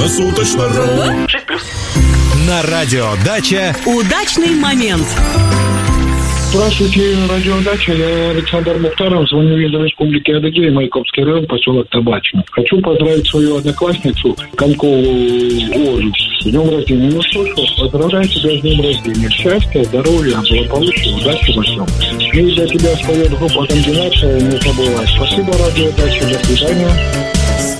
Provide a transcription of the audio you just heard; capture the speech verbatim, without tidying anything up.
Круглосуточно. шесть плюс. На радио «Дача» удачный момент. Здравствуйте, радиодача. Я Александр Мухтаров, звоню из Республики Адыгея, Маяковский район, поселок Табачный. Хочу поздравить свою одноклассницу Комкову Олю. С днем рождения. Ну что, поздравляю тебя с днем рождения. Счастья, здоровья, благополучия, удачи во всем. И для тебя споет группа «Комбинация», не забывай. Спасибо, радиодача. До свидания.